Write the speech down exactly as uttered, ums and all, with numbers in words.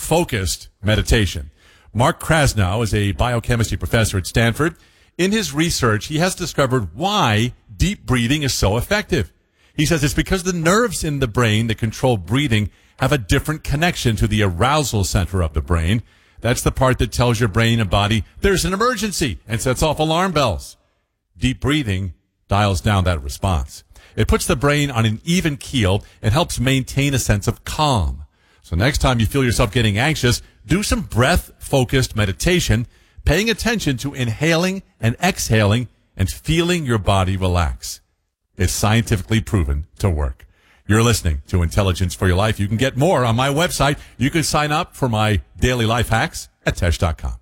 breath-focused meditation. Mark Krasnow is a biochemistry professor at Stanford. In his research, he has discovered why deep breathing is so effective. He says it's because the nerves in the brain that control breathing have a different connection to the arousal center of the brain. That's the part that tells your brain and body there's an emergency and sets off alarm bells. Deep breathing dials down that response. It puts the brain on an even keel and helps maintain a sense of calm. So next time you feel yourself getting anxious, do some breath-focused meditation, paying attention to inhaling and exhaling and feeling your body relax. It's scientifically proven to work. You're listening to Intelligence for Your Life. You can get more on my website. You can sign up for my daily life hacks at tesh dot com.